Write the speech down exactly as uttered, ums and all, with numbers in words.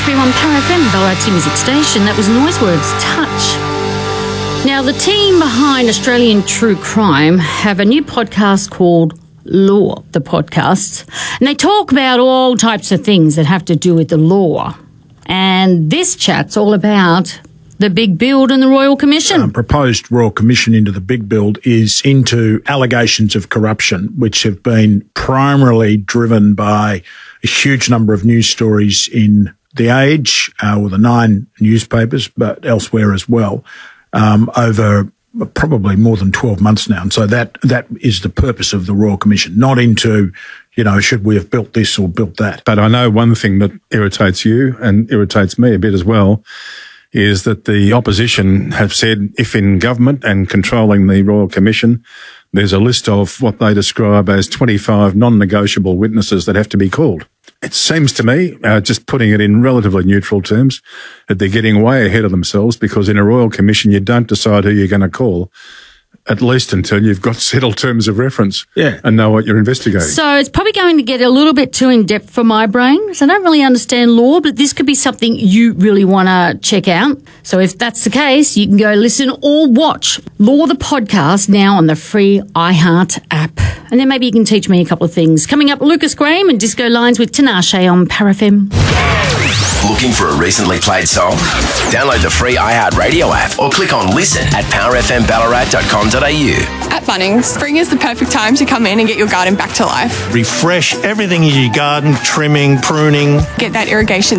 three one Power F M, Ballarat's music station. That was Noisewords, Touch. Now, the team behind Australian True Crime have a new podcast called Law, the podcast, and they talk about all types of things that have to do with the law. And this chat's all about the big build and the Royal Commission. Um, proposed Royal Commission into the big build is into allegations of corruption, which have been primarily driven by a huge number of news stories in The Age, uh, or the nine newspapers, but elsewhere as well, um, over probably more than twelve months now. And so that that is the purpose of the Royal Commission, not into, you know, should we have built this or built that. But I know one thing that irritates you and irritates me a bit as well is that the opposition have said if in government and controlling the Royal Commission, there's a list of what they describe as twenty-five non-negotiable witnesses that have to be called. It seems to me, uh, just putting it in relatively neutral terms, that they're getting way ahead of themselves, because in a Royal Commission you don't decide who you're going to call, at least until you've got settled terms of reference yeah. and know what you're investigating. So it's probably going to get a little bit too in-depth for my brain, so I don't really understand law, but this could be something you really want to check out. So if that's the case, you can go listen or watch Law, the podcast, now on the free iHeart app. And then maybe you can teach me a couple of things. Coming up, Lucas Graham and Disco Lines with Tinashe on Power F M. Looking for a recently played song? Download the free iHeart Radio app or click on listen at power f m ballarat dot com dot a u. At Bunnings, spring is the perfect time to come in and get your garden back to life. Refresh everything in your garden, trimming, pruning. Get that irrigation